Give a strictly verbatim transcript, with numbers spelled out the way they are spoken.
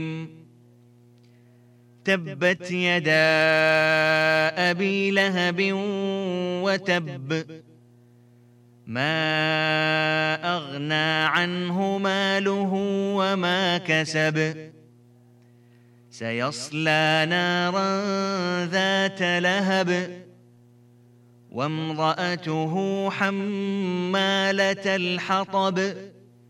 تبت يدا أبي لهب وتب ما أغنى عنه ماله وما كسب سيصلى نارا ذات لهب وامرأته حمالة الحطب